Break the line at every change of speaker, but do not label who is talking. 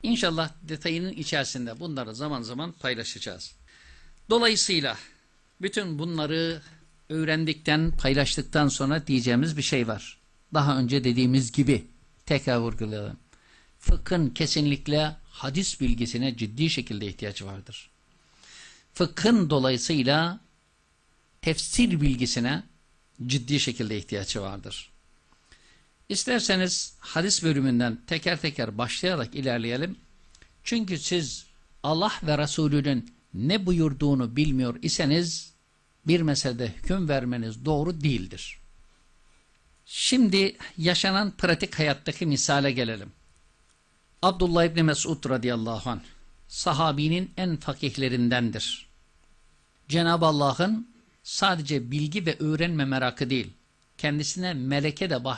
İnşallah detayının içerisinde bunları zaman zaman paylaşacağız. Dolayısıyla bütün bunları öğrendikten, paylaştıktan sonra diyeceğimiz bir şey var. Daha önce dediğimiz gibi tekrar vurgulayalım. Fıkhın kesinlikle hadis bilgisine ciddi şekilde ihtiyacı vardır. Fıkhın dolayısıyla tefsir bilgisine ciddi şekilde ihtiyacı vardır. İsterseniz hadis bölümünden teker teker başlayarak ilerleyelim. Çünkü siz Allah ve Resulü'nün ne buyurduğunu bilmiyor iseniz bir meselede hüküm vermeniz doğru değildir. Şimdi yaşanan pratik hayattaki misale gelelim. Abdullah İbni Mesud radıyallahu anh sahabinin en fakihlerindendir. Cenab-ı Allah'ın sadece bilgi ve öğrenme merakı değil, kendisine meleke de